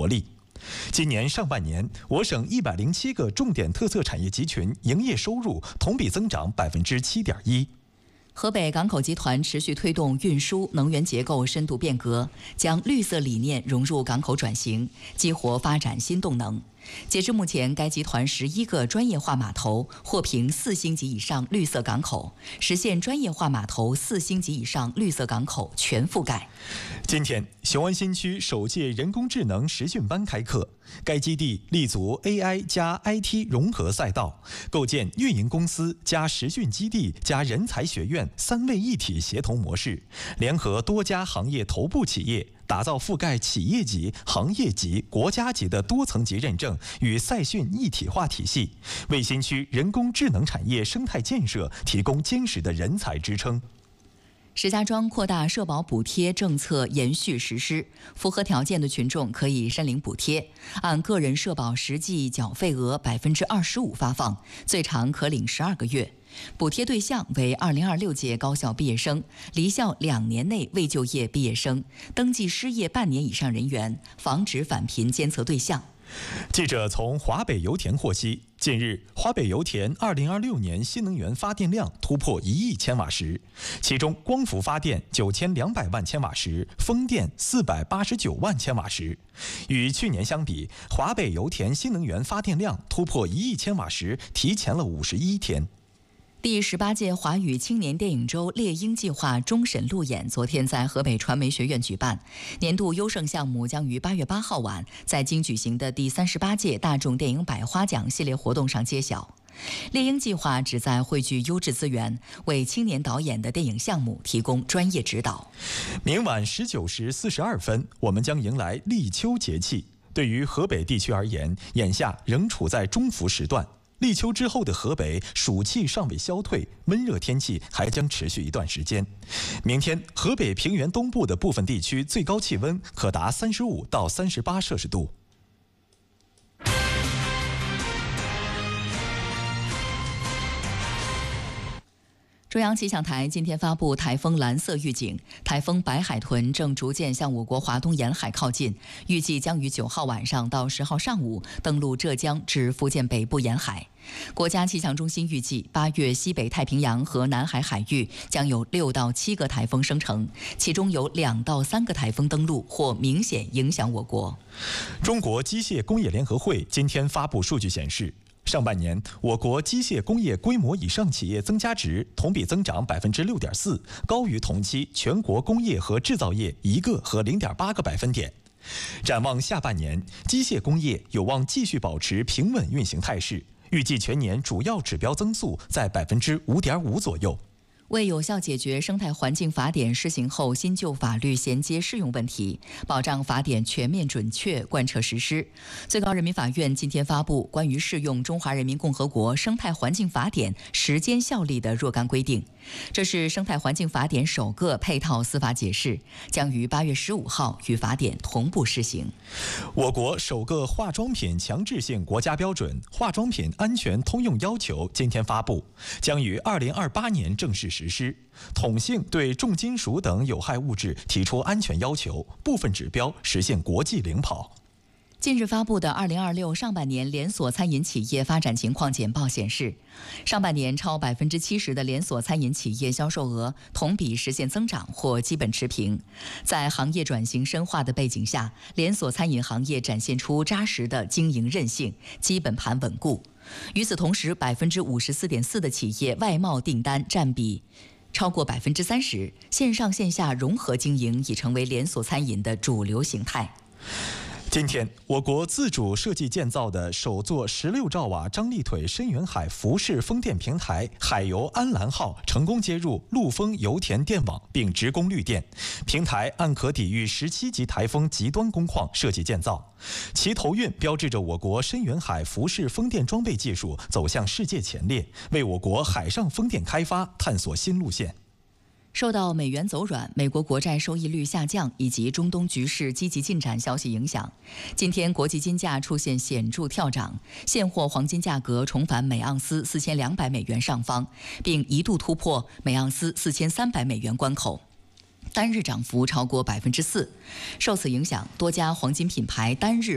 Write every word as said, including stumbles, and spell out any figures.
活力。今年上半年，我省一百零七个重点特色产业集群营业收入同比增长百分之七点一。 河北港口集团持续推动运输能源结构深度变革，将绿色理念融入港口转型，激活发展新动能。截至目前，该集团十一个专业化码头获评四星级以上绿色港口，实现专业化码头四星级以上绿色港口全覆盖。 今天，雄安新区首届人工智能实训班开课，该基地立足 A I 加 I T 融合赛道，构建运营公司加实训基地加人才学院三位一体协同模式，联合多家行业头部企业，打造覆盖企业级、行业级、国家级的多层级认证与赛训一体化体系，为新区人工智能产业生态建设提供坚实的人才支撑。 石家庄扩大社保补贴政策延续实施，符合条件的群众可以申领补贴，按个人社保实际缴费额百分之二十五发放，最长可领十二个月。补贴对象为二零二六届高校毕业生、离校两年内未就业毕业生、登记失业半年以上人员，防止返贫监测对象。 记者从华北油田获悉，近日华北油田二零二六年新能源发电量突破一亿千瓦时，其中光伏发电九千两百万千瓦时，风电四百八十九万千瓦时。与去年相比，华北油田新能源发电量突破一亿千瓦时提前了五十一天。 第十八届华语青年电影周猎鹰计划终审路演昨天在河北传媒学院举办，年度优胜项目将于八月八号晚在京举行的第三十八届大众电影百花奖系列活动上揭晓。猎鹰计划旨在汇聚优质资源，为青年导演的电影项目提供专业指导。 明晚十九时四十二分，我们将迎来立秋节气。对于河北地区而言，眼下仍处在中伏时段。立秋之后的河北，暑气尚未消退，闷热天气还将持续一段时间。明天，河北平原东部的部分地区最高气温可达三十五到三十八摄氏度。 中央气象台今天发布台风蓝色预警，台风白海豚正逐渐向我国华东沿海靠近，预计将于九号晚上到十号上午登陆浙江至福建北部沿海。国家气象中心预计，八月西北太平洋和南海海域将有六到七个台风生成，其中有两到三个台风登陆或明显影响我国。 中国机械工业联合会今天发布数据显示，上半年，我国机械工业规模以上企业增加值同比增长百分之六点四，高于同期全国工业和制造业一个和零点八个百分点。展望下半年，机械工业有望继续保持平稳运行态势，预计全年主要指标增速在百分之五点五左右。 为有效解决《生态环境法典》施行后新旧法律衔接适用问题，保障法典全面准确贯彻实施，最高人民法院今天发布关于适用《中华人民共和国生态环境法典》时间效力的若干规定。这是《生态环境法典》首个配套司法解释，将于八月十五号与法典同步施行。 我国首个化妆品强制性国家标准《化妆品安全通用要求》今天发布，将于二零二八年正式实施。统性对重金属等有害物质提出安全要求，部分指标实现国际领跑。 近日发布的二零二六上半年连锁餐饮企业发展情况简报显示，上半年超百分之七十的连锁餐饮企业销售额同比实现增长或基本持平。在行业转型深化的背景下，连锁餐饮行业展现出扎实的经营韧性，基本盘稳固。与此同时，百分之五十四点四的企业外贸订单占比超过百分之三十，线上线下融合经营已成为连锁餐饮的主流形态。 今天，我国自主设计建造的首座十六兆瓦张力腿深远海浮式风电平台海油安澜号成功接入陆丰油田电网并直供绿电。平台按可抵御十七级台风极端工况设计建造，其投运标志着我国深远海浮式风电装备技术走向世界前列，为我国海上风电开发探索新路线。 受到美元走软、美国国债收益率下降以及中东局势积极进展消息影响，今天国际金价出现显著跳涨，现货黄金价格重返每盎司四千两百美元上方，并一度突破每盎司四千三百美元关口，单日涨幅超过百分之四。受此影响，多家黄金品牌单日